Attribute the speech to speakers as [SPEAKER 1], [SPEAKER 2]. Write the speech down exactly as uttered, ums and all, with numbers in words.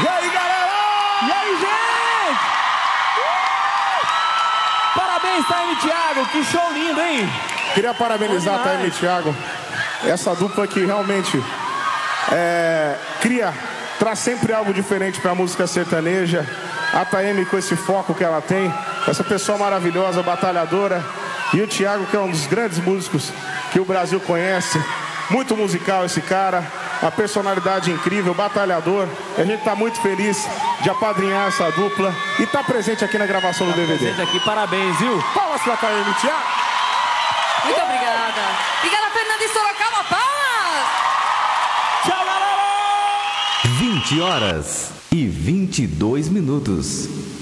[SPEAKER 1] E aí, galera?
[SPEAKER 2] E aí, gente? Uh! Parabéns, Taime e Thiago. Que show lindo, hein?
[SPEAKER 1] Queria parabenizar a Taime e Thiago. Essa dupla que realmente é, cria, traz sempre algo diferente para a música sertaneja. A Taime com esse foco que ela tem, essa pessoa maravilhosa, batalhadora. E o Thiago, que é um dos grandes músicos que o Brasil conhece. Muito musical esse cara, uma personalidade incrível, batalhador. E a gente tá muito feliz de apadrinhar essa dupla e tá presente aqui na gravação do D V D.
[SPEAKER 2] Presente aqui, parabéns, viu?
[SPEAKER 1] Palmas pra Taime e Thiago.
[SPEAKER 3] Muito obrigada. Obrigada, Fernanda de Sorocaba. Palmas!
[SPEAKER 2] Tchau, galera!
[SPEAKER 4] vinte horas e vinte e dois minutos.